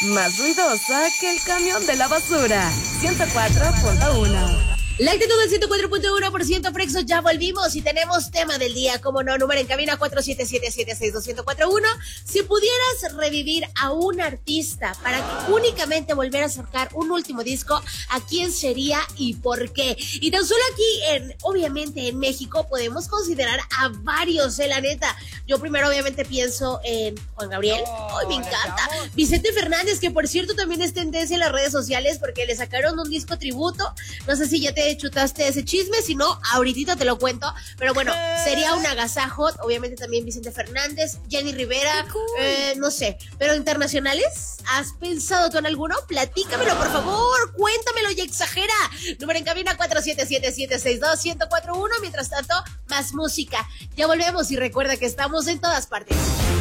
más ruidosa que el camión de la basura. 104.1. La actitud del 104.1%, Frexo, ya volvimos y tenemos tema del día, como no, número en cabina 4777621041. Si pudieras revivir a un artista para que únicamente volviera a sacar un último disco, ¿a quién sería y por qué? Y tan solo aquí, obviamente en México, podemos considerar a varios, la neta. Yo primero obviamente pienso en Juan Gabriel, ¡ay, me encanta! Vicente Fernández, que por cierto también es tendencia en las redes sociales porque le sacaron un disco tributo. No sé si ya te chutaste ese chisme, si no, ahorita te lo cuento, pero bueno, sería un agasajo. Obviamente también Vicente Fernández, Jenny Rivera, cool. No sé, pero internacionales, ¿has pensado tú en alguno? Platícamelo, por favor, cuéntamelo y exagera. Número en cabina 4777621041. Mientras tanto, más música. Ya volvemos y recuerda que estamos en todas partes.